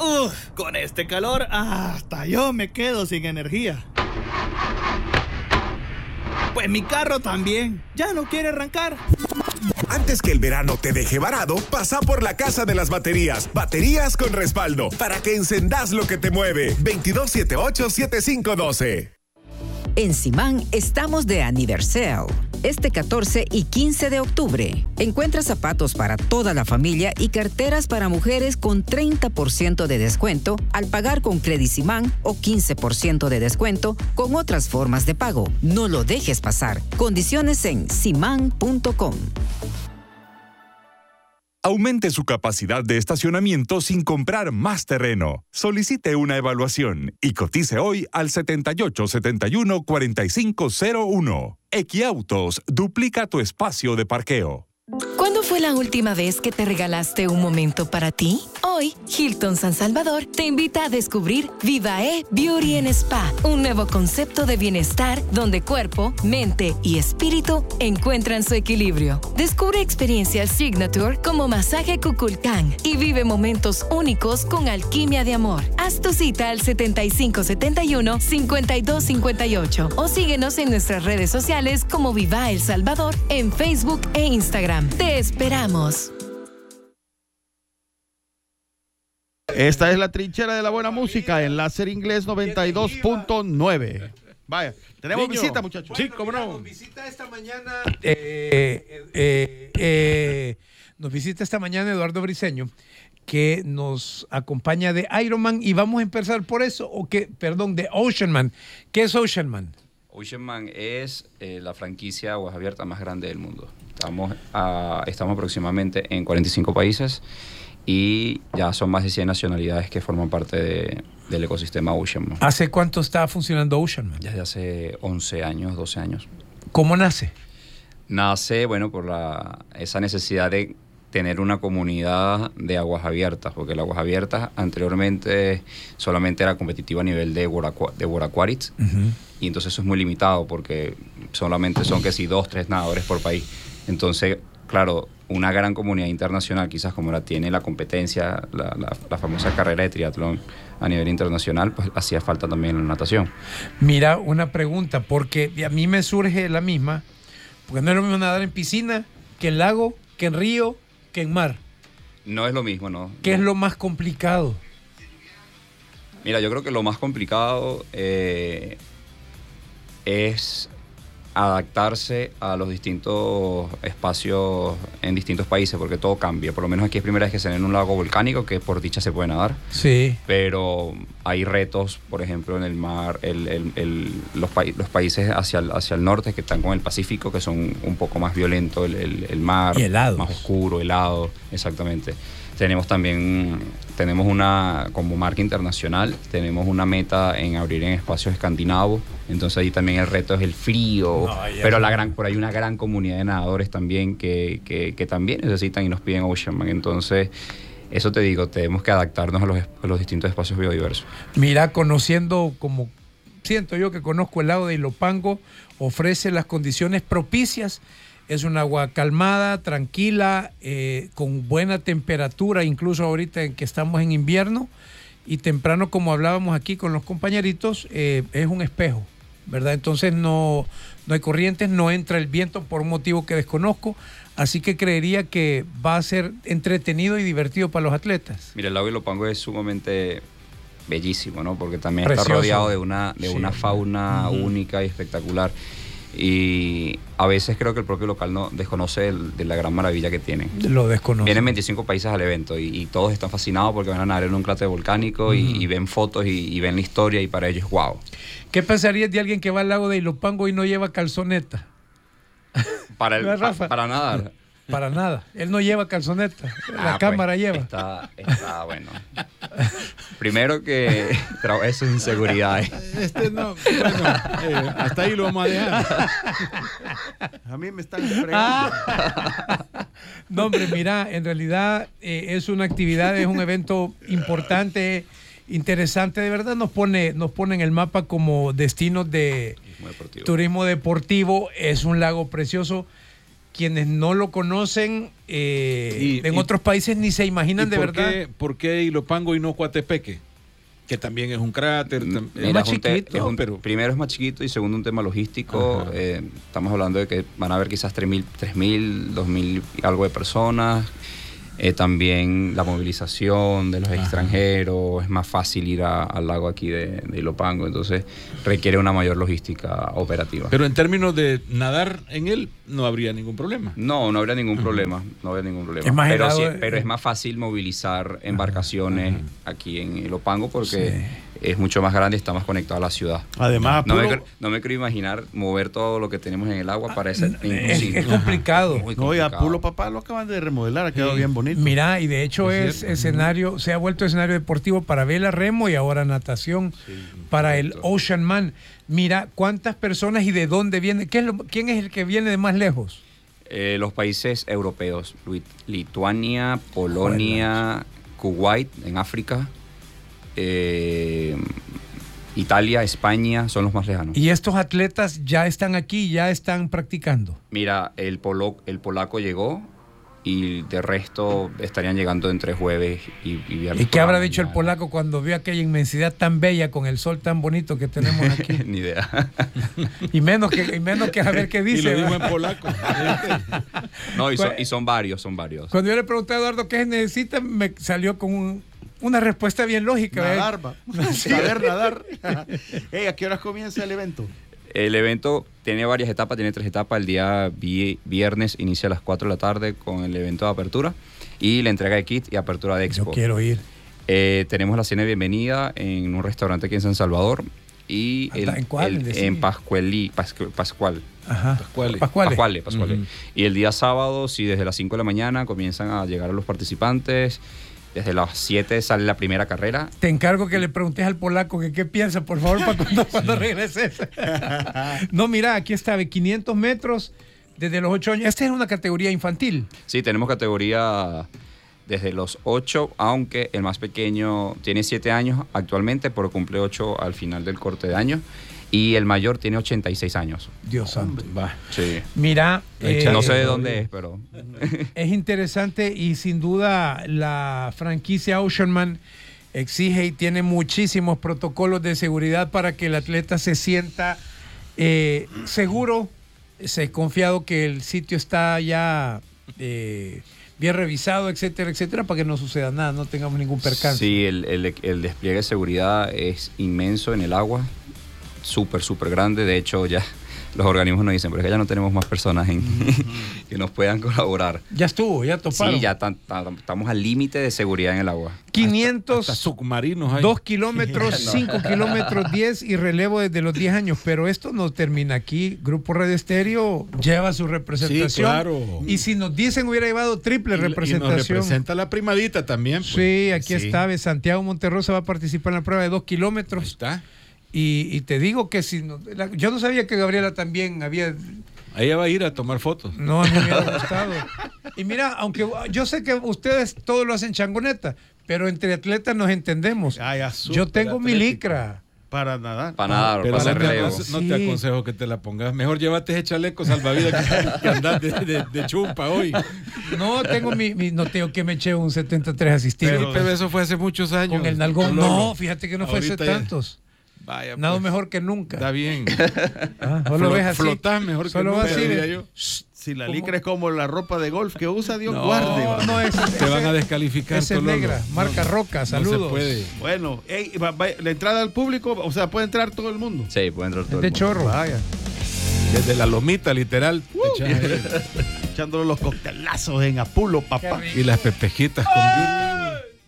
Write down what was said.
Con este calor, hasta yo me quedo sin energía. Pues mi carro también, ya no quiere arrancar. Antes que el verano te deje varado, pasa por la Casa de las Baterías. Baterías con respaldo, para que encendás lo que te mueve. 2278-7512. En Simán estamos de aniversario. Este 14 y 15 de octubre. Encuentra zapatos para toda la familia y carteras para mujeres con 30% de descuento al pagar con Credisimán o 15% de descuento con otras formas de pago. No lo dejes pasar. Condiciones en simán.com. Aumente su capacidad de estacionamiento sin comprar más terreno. Solicite una evaluación y cotice hoy al 7871-4501. Equiautos duplica tu espacio de parqueo. ¿Cuándo fue la última vez que te regalaste un momento para ti? Hoy, Hilton San Salvador te invita a descubrir Vivae Beauty and Spa, un nuevo concepto de bienestar donde cuerpo, mente y espíritu encuentran su equilibrio. Descubre experiencias signature como masaje Kukulkan y vive momentos únicos con alquimia de amor. Haz tu cita al 7571-5258 o síguenos en nuestras redes sociales como Vivae El Salvador en Facebook e Instagram. Te esperamos. Esta es la trinchera de la buena música en Láser Inglés 92.9. Vaya, tenemos visita, muchachos. Sí, cómo no. Nos visita esta mañana Eduardo Briceño, que nos acompaña de Iron Man, y vamos a empezar por eso, de Ocean Man. ¿Qué es Ocean Man? Ocean Man es la franquicia aguas abiertas más grande del mundo. Estamos aproximadamente en 45 países y ya son más de 100 nacionalidades que forman parte del ecosistema Ocean Man. ¿Hace cuánto está funcionando Ocean Man? Desde hace 11 años, 12 años. ¿Cómo nace? Nace, por esa necesidad de tener una comunidad de aguas abiertas, porque el aguas abiertas anteriormente solamente era competitivo a nivel de World Aquatics, y entonces eso es muy limitado porque solamente son 2-3 nadadores por país. Entonces, claro, una gran comunidad internacional, quizás como la tiene la competencia, la famosa carrera de triatlón a nivel internacional, pues hacía falta también la natación. Mira, una pregunta, porque a mí me surge la misma, porque no es lo mismo nadar en piscina que en lago, que en río, que en mar. No es lo mismo, ¿no? ¿Qué es lo más complicado? Mira, yo creo que lo más complicado es adaptarse a los distintos espacios en distintos países, porque todo cambia. Por lo menos aquí es primera vez que se ve en un lago volcánico, que por dicha se puede nadar. Sí. Pero hay retos, por ejemplo, en el mar, los países hacia el norte, que están con el Pacífico, que son un poco más violentos, el mar. Y helado. Más oscuro, helado, exactamente. Tenemos como marca internacional, tenemos una meta en abrir en espacios escandinavos, entonces ahí también el reto es el frío, pero por ahí una gran comunidad de nadadores también que también necesitan y nos piden Ocean Man. Entonces, eso te digo, tenemos que adaptarnos a los distintos espacios biodiversos. Mira, como siento yo que conozco el lago de Ilopango, ofrece las condiciones propicias. Es un agua calmada, tranquila, con buena temperatura, incluso ahorita en que estamos en invierno, y temprano, como hablábamos aquí con los compañeritos, es un espejo, ¿verdad? Entonces no hay corrientes, no entra el viento por un motivo que desconozco, así que creería que va a ser entretenido y divertido para los atletas. Mira, el lago Ilopango es sumamente bellísimo, ¿no? Porque también Precioso. Está rodeado de una fauna única y espectacular. Y a veces creo que el propio local no desconoce de la gran maravilla que tienen. Lo desconoce. Vienen 25 países al evento y todos están fascinados porque van a nadar en un cráter volcánico y ven fotos y ven la historia, y para ellos es wow. ¿Qué pensarías de alguien que va al lago de Ilopango y no lleva calzoneta? Para nadar. Para nada. Él no lleva calzoneta. La cámara lleva. Está bueno. Primero que eso es inseguridad. Hasta ahí lo vamos a dejar. A mí me están fregando. No, hombre, mira, en realidad es una actividad, es un evento importante, interesante, de verdad nos pone en el mapa como destinos de turismo deportivo. Es un lago precioso. quienes no lo conocen en otros países ni se imaginan de verdad. ¿Por qué Ilopango y no Coatepeque? Que también es un cráter. Es más chiquito. Primero es más chiquito y segundo un tema logístico. Estamos hablando de que van a haber quizás 3.000, 2.000 y algo de personas. También la movilización de los extranjeros, es más fácil ir al lago aquí de Ilopango, entonces requiere una mayor logística operativa. Pero en términos de nadar en él, no habría ningún problema. No habría ningún problema, Es más pero es más fácil movilizar embarcaciones aquí en Ilopango porque es mucho más grande y está más conectado a la ciudad. Además, no me quiero imaginar mover todo lo que tenemos en el agua para ese es complicado. Muy complicado. Oye, Apulo Papá lo acaban de remodelar, ha quedado bien bonito. Mira, y de hecho se ha vuelto escenario deportivo para vela, remo y ahora natación para el Ocean Man. Mira, ¿cuántas personas y de dónde viene? ¿Quién es el que viene de más lejos? Los países europeos, Lituania, Polonia, Kuwait en África, Italia, España son los más lejanos. ¿Y estos atletas ya están aquí, ya están practicando? Mira, el polaco llegó y de resto estarían llegando entre jueves y viernes. ¿Y qué habrá dicho el polaco cuando vio aquella inmensidad tan bella con el sol tan bonito que tenemos aquí? Ni idea. y menos que a ver qué dice. Y lo dijo en polaco. No, y son varios. Cuando yo le pregunté a Eduardo qué necesita, me salió con una respuesta bien lógica. Nadar, saber nadar. ¿A qué horas comienza el evento? El evento tiene varias etapas, tiene 3 etapas. El día viernes inicia a las 4 de la tarde con el evento de apertura y la entrega de kit y apertura de expo. Yo quiero ir. Tenemos la cena de bienvenida en un restaurante aquí en San Salvador y en Pascual. Ajá. Pascuale. Y el día sábado, desde las 5 de la mañana comienzan a llegar a los participantes. Desde las 7 sale la primera carrera. Te encargo que le preguntes al polaco que qué piensa, por favor, para cuando regreses. No, mira, aquí está, de 500 metros desde los 8 años. Esta es una categoría infantil. Sí, tenemos categoría desde los 8, aunque el más pequeño tiene 7 años actualmente, pero cumple 8 al final del corte de año. Y el mayor tiene 86 años. Dios santo. Sí. Mira, no sé de dónde es, pero es interesante y sin duda la franquicia Oceanman exige y tiene muchísimos protocolos de seguridad para que el atleta se sienta seguro, confiado que el sitio está ya bien revisado, etcétera, etcétera, para que no suceda nada, no tengamos ningún percance. Sí, el despliegue de seguridad es inmenso en el agua. Súper grande. De hecho, ya los organismos nos dicen, pero es que ya no tenemos más personas que nos puedan colaborar. Ya estuvo, ya toparon. Sí, ya estamos al límite de seguridad en el agua. 500 hasta submarinos hay. 2 kilómetros, 5 kilómetros, 10 y relevo desde los 10 años. Pero esto no termina aquí. Grupo Radio Estéreo lleva su representación. Sí, claro. Y si nos dicen hubiera llevado triple representación. Y nos representa la primadita también. Pues. Sí, aquí está. Santiago Monterrosa va a participar en la prueba de 2 kilómetros. Ahí está. Y te digo que si no, yo no sabía que Gabriela también había... Ella va a ir a tomar fotos. No me hubiera gustado. Y mira, aunque yo sé que ustedes todo lo hacen changoneta, pero entre atletas nos entendemos. Yo tengo mi licra. Para nadar. Para nadar, pero para hacer relevo. No te aconsejo que te la pongas. Mejor llévate ese chaleco salvavidas que andas de chumpa hoy. No, tengo que me eché un 73 asistido. Pero eso fue hace muchos años. Con el nalgón. No, fíjate que no fue hace tantos. Vaya, nada pues, mejor que nunca. Está bien. Solo ves así. Flotás mejor solo que nunca, así, diría yo. Si la licra es como la ropa de golf que usa, Dios no, guarde. No, te van a descalificar. Esa es negra, marca Roca, saludos. No se puede. Bueno, la entrada al público, o sea, puede entrar todo el mundo. Sí, puede entrar todo el mundo. De chorro. Vaya. Desde la lomita, literal. Echándole los coctelazos en Apulo, papá. Y las pepejitas con